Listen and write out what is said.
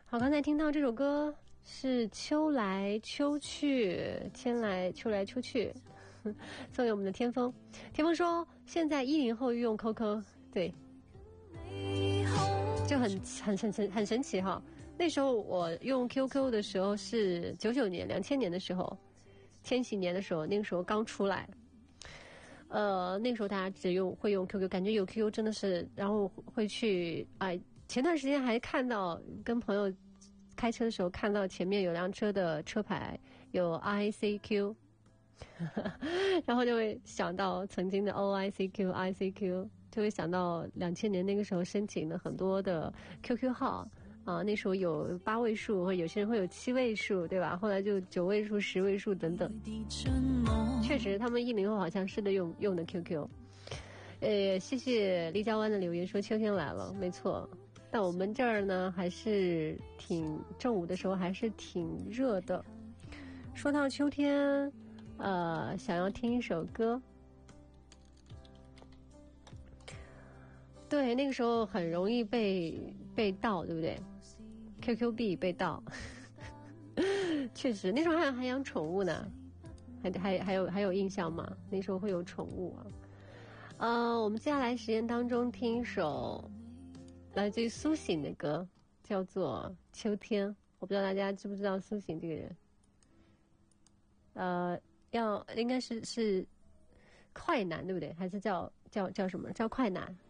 好，刚才听到这首歌是秋来秋去，秋来秋去，送给我们的天风。天风说现在10后用 QQ， 对，就很神奇哈。那时候我用 QQ 的时候是99年2000年的时候，千禧年的时候，那个时候刚出来。那个时候大家会用 QQ， 感觉有 QQ 真的是，然后会去前段时间还看到跟朋友开车的时候看到前面有辆车的车牌有 ICQ， 然后就会想到曾经的 ICQ， 就会想到2000年那个时候申请了很多的 QQ 号那时候有8位数，或者有些人会有7位数，对吧？后来就9位数、10位数等等。确实，他们10后好像是的用的 QQ。谢谢丽江湾的留言说秋天来了，没错。但我们这儿呢，还是正午的时候还是挺热的。说到秋天，想要听一首歌。对，那个时候很容易被盗，对不对 ？QQ 币被盗，确实，那时候还养宠物呢，还有印象吗？那时候会有宠物啊。我们接下来时间当中听一首来自于苏醒的歌，叫做《秋天》。我不知道大家知不知道苏醒这个人？应该是快男，对不对？还是叫什么？叫快男？